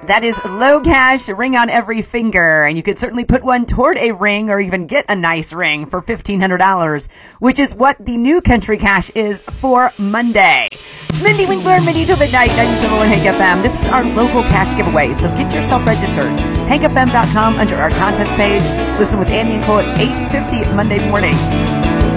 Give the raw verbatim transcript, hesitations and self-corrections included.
That is low cash, ring on every finger, and you could certainly put one toward a ring or even get a nice ring for fifteen hundred dollars, which is what the new Country Cash is for Monday. It's Mindy Winkler, Mindy till midnight, ninety-seven point one Hank F M. This is our local cash giveaway, so get yourself registered. hank f m dot com under our contest page. Listen with Andy and Cole at eight fifty Monday morning.